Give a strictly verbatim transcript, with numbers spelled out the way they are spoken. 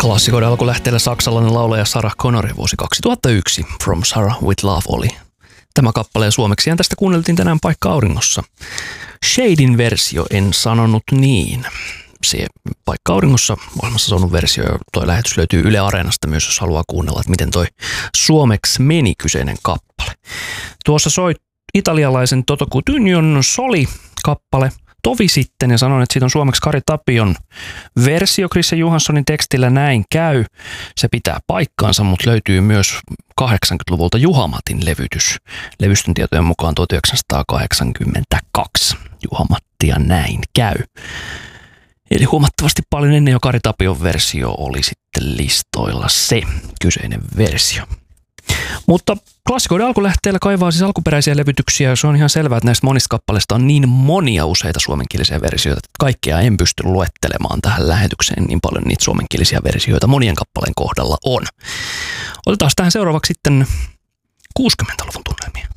Klassikoiden alkulähteellä saksalainen laulaja Sarah Connor vuosi kaksituhattayksi. From Sarah with Love oli tämä kappale, ja suomeksi tästä kuunneltiin tänään Paikka auringossa. Shadin versio En sanonut niin. Se Paikka auringossa ohjelmassa sonun versio, ja tuo lähetys löytyy Yle Areenasta myös, jos haluaa kuunnella, että miten toi suomeksi meni kyseinen kappale. Tuossa soi italialaisen Toto Cutugnon Soli-kappale tovi sitten, ja sanon, että siitä on suomeksi Kari Tapion versio Christian Johanssonin tekstillä Näin käy. Se pitää paikkaansa, mutta löytyy myös kahdeksankymmentäluvulta Juha Matin levytys. Levystön tietojen mukaan tuhatyhdeksänsataakahdeksankymmentäkaksi. Juha Matti ja Näin käy. Eli huomattavasti paljon ennen jo Kari Tapion versio oli sitten listoilla se kyseinen versio. Mutta klassikoiden alkulähteellä kaivaa siis alkuperäisiä levytyksiä, ja se on ihan selvää, että näistä monista kappaleista on niin monia useita suomenkielisiä versioita, että kaikkea en pysty luettelemaan tähän lähetykseen, niin paljon niitä suomenkielisiä versioita monien kappaleen kohdalla on. Otetaan tähän seuraavaksi sitten kuusikymmentäluvun tunnelmia.